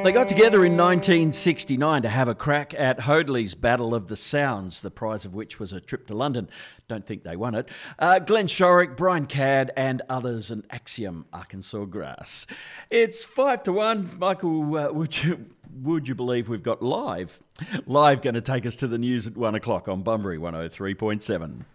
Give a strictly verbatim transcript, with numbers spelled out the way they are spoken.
They got together in nineteen sixty-nine to have a crack at Hoadley's Battle of the Sounds, the prize of which was a trip to London. Don't think they won it. Uh, Glenn Shorrock, Brian Cadd and others, and Axiom Arkansas Grass. It's five to one. Michael, uh, would you would you believe we've got live? Live going to take us to the news at one o'clock on Bunbury one oh three point seven.